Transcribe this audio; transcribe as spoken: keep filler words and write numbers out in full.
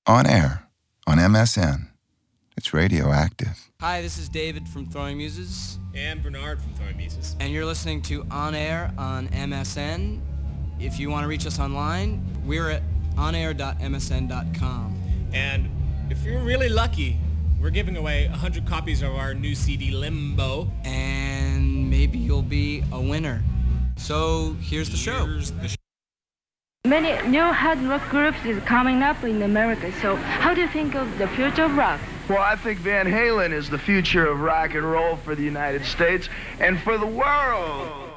On air, on M S N. It's radioactive. Hi, this is David from Throwing Muses. And Bernard from Throwing Muses. And you're listening to On Air on M S N. If you want to reach us online, we're at onair dot m s n dot com. And if you're really lucky, we're giving away one hundred copies of our new C D, Limbo. And maybe you'll be a winner. So here's the show. Here's the sh- Many new hard rock groups is coming up in America. So how do you think of the future of rock? Well, I think Van Halen is the future of rock and roll for the United States and for the world.